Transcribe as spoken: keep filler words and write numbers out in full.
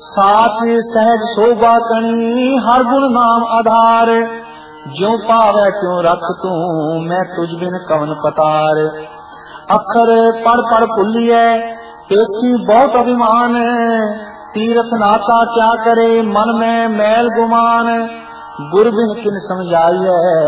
साच सहज शोभा कणी हर गुण नाम आधार। ज्यों पावै त्यों रख तू मैं तुझ बिन कवन पतार। अखर पढ़ पढ़ भुलिए पेखी बहुत अभिमान। तीरथ नाता क्या करे मन में मैल गुमान। गुर बिन किन समझाइए